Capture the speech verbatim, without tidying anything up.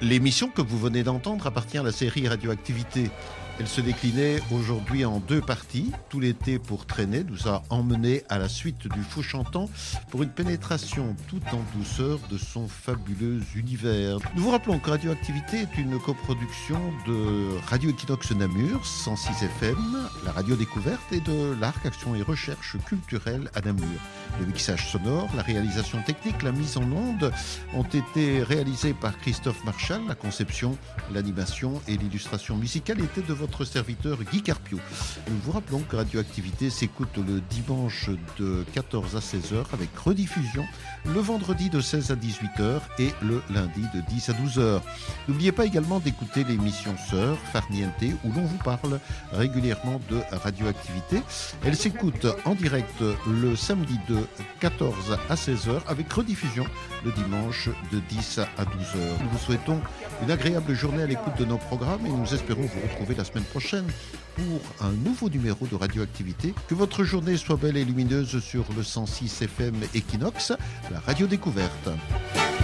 L'émission que vous venez d'entendre appartient à la série Radioactivité. Elle se déclinait aujourd'hui en deux parties. Tout l'été pour traîner nous a emmenés à la suite du Faux Chantant pour une pénétration tout en douceur de son fabuleux univers. Nous vous rappelons que Radioactivité est une coproduction de Radio Equinox Namur, cent six F M, la Radio Découverte et de l'Arc Action et Recherche Culturelle à Namur. Le mixage sonore, la réalisation technique, la mise en onde ont été réalisés par Christophe Marchal. La conception, l'animation et l'illustration musicale étaient de votre serviteur Guy Carpio. Nous vous rappelons que Radioactivité s'écoute le dimanche de quatorze à seize heures avec rediffusion le vendredi de seize à dix-huit heures et le lundi de dix à douze heures. N'oubliez pas également d'écouter l'émission Sœur Farniente où l'on vous parle régulièrement de Radioactivité. Elle s'écoute en direct le samedi de quatorze à seize heures avec rediffusion le dimanche de dix à douze heures. Nous vous souhaitons une agréable journée à l'écoute de nos programmes et nous espérons vous retrouver la semaine prochaine pour un nouveau numéro de Radioactivité. Que votre journée soit belle et lumineuse sur le cent six F M Equinox, la radio découverte.